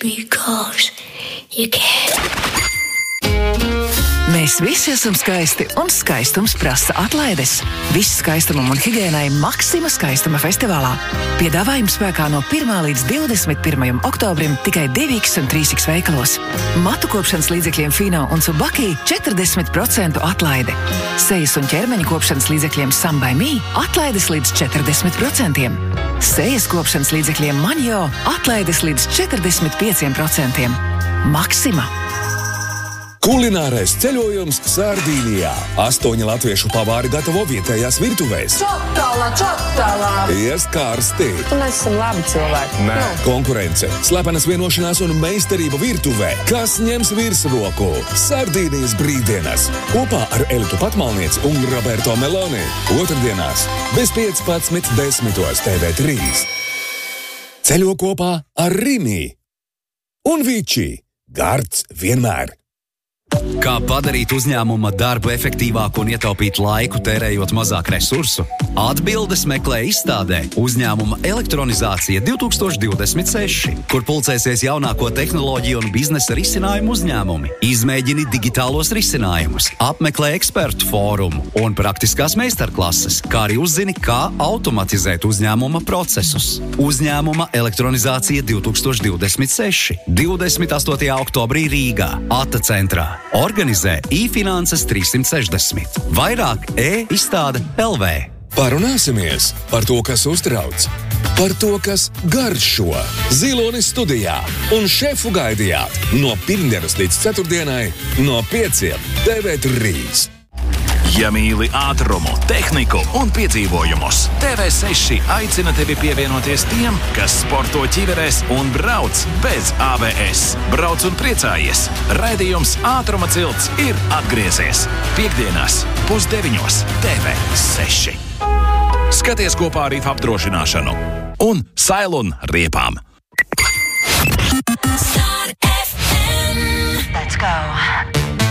Because you can. Mēs visi esam skaisti, un skaistums prasa atlaides. Viss skaistumam un higiēnai Maxima skaistuma festivālā. Piedāvājums spēkā no 1. līdz 21. oktobrim tikai 2X un 3X veikalos. Matu kopšanas līdzekļiem Fino un Subaki 40% atlaide. Sejas un ķermeņa kopšanas līdzekļiem Some by Me atlaides līdz 40%. Sejas kopšanas līdzekļiem Manjo atlaides līdz 45%. Maxima. Kulinārais ceļojums Sardīnijā. 8 latviešu pavāri gatavo vietējās virtuvēs. Čotala! Ieskārsti. Mēs esam labi cilvēki. Nē. Konkurence, slepenas vienošanās un meistarība virtuvē. Kas ņems virsroku? Sardīnijas brīvdienas. Kopā ar Elitu Patmalnieci un Roberto Meloni. Otrdienās bez 15.10. TV3. Ceļo kopā ar Rimi. Un Viči. Gards vienmēr. Kā padarīt uzņēmuma darbu efektīvāku un ietaupīt laiku, tērējot mazāk resursu? Atbildes meklē izstādē Uzņēmuma elektronizācija 2026, kur pulcēsies jaunāko tehnoloģiju un biznesa risinājumu uzņēmumi. Izmēģini digitālos risinājumus, apmeklē ekspertu fórumu un praktiskās meistarklases, kā arī uzzini, kā automatizēt uzņēmuma procesus. Uzņēmuma elektronizācija 2026, 28. oktobrī Rīgā, ATA centrā. Organizē iFinanses 360. Vairāk e-izstāde LV. Parunāsimies par to, kas uztrauc, par to, kas garšo. Zilonis studijā un šefu gaidījāt no pirmdienas līdz ceturtdienai no 5 TV3. Ja mīli ātrumu, tehniku un piedzīvojumus, TV6 aicina tevi pievienoties tiem, kas sporto ķiverēs un brauc bez ABS. Brauc un priecājies! Raidījums Ātruma cilts ir atgriezies. Piektdienās 8:30 TV6. Skaties kopā ar RIF apdrošināšanu un Sailun riepām.